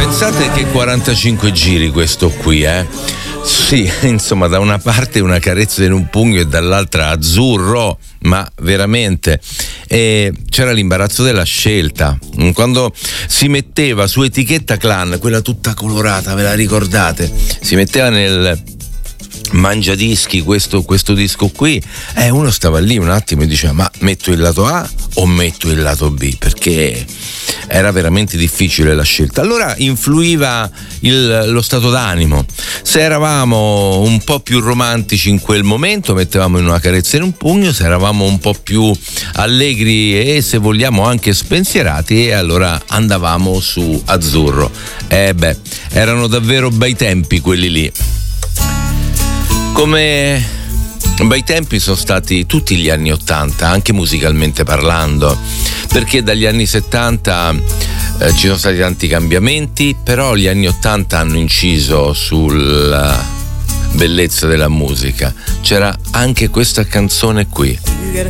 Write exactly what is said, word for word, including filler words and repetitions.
Pensate che quarantacinque giri questo qui, eh? Sì, insomma, da una parte una carezza in un pugno e dall'altra azzurro, ma veramente. E c'era l'imbarazzo della scelta. Quando si metteva su etichetta Clan, quella tutta colorata, ve la ricordate? Si metteva nel mangiadischi questo, questo disco qui, eh, uno stava lì un attimo e diceva: ma metto il lato A o metto il lato B? Perché era veramente difficile la scelta. Allora influiva il, lo stato d'animo. Se eravamo un po' più romantici in quel momento, mettevamo in una carezza in un pugno; se eravamo un po' più allegri e, se vogliamo, anche spensierati, e allora andavamo su azzurro. Eh beh, erano davvero bei tempi quelli lì. Come bei tempi sono stati tutti gli anni ottanta, anche musicalmente parlando, perché dagli anni settanta eh, ci sono stati tanti cambiamenti, però gli anni ottanta hanno inciso sulla bellezza della musica. C'era anche questa canzone qui.